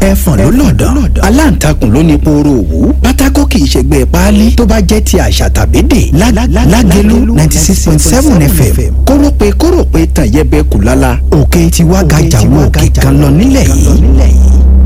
ẹfọ̀n ló lọ̀dọ̀ aláǹtakùn ló ní pooro òwú pátákó kì í ṣègbè páálí tó bá jẹ́ ti àṣà tàbí dè Lágelú 96.7 FM kórópè tàn yẹbẹ kù lálá òkè tiwa gàjà wo òkè kan lọ nílẹ̀ yìí.